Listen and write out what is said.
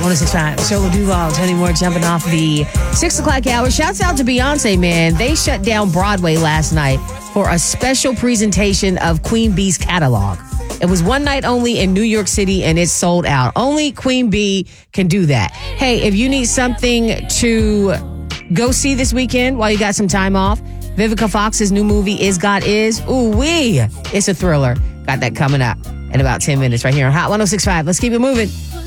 106.5. Shola Duvall, Tony Moore jumping off the 6 o'clock hour. Shouts out to Beyonce, man. They shut down Broadway last night for a special presentation of Queen Bee's catalog. It was one night only in New York City, and it's sold out. Only Queen Bee can do that. Hey, if you need something to go see this weekend while you got some time off, Vivica Fox's new movie, Is God Is. Ooh-wee. It's a thriller. Got that coming up in about 10 minutes right here on Hot 106.5. Let's keep it moving.